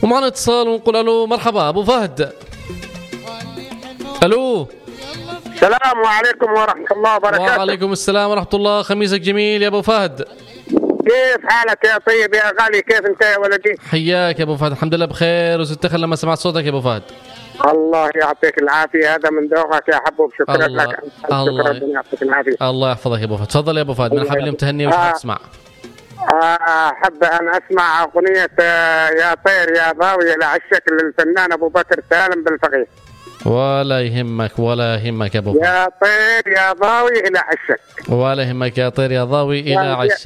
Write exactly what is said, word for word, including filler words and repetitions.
ومعنا اتصال ونقول الو مرحبا ابو فهد. الو السلام عليكم ورحمة الله وبركاته. وعليكم السلام ورحمة الله. خميسك جميل يا ابو فهد. كيف حالك يا طيب يا غالي؟ كيف انت يا ولدي؟ حياك يا ابو فهد. الحمد لله بخير وستخل لما سمعت صوتك يا ابو فهد. الله يعطيك العافية. هذا من ذوقك يا حبوب. شكرا الله. لك. الله. شكرا يعطيك العافية. الله يحفظك يا ابو فهد. تفضل يا ابو فهد. من حاب اليوم تهني وش آه. تسمع؟ أحب أن أسمع أغنية يا طير يا ضاوي لعشق للفنان أبو بكر سالم بالفقيه. ولا يهمك ولا يهمك يا ابو فهد. يا طير يا ضاوي إلى عشق. ولا يهمك يا طير يا ضاوي إلى عشق.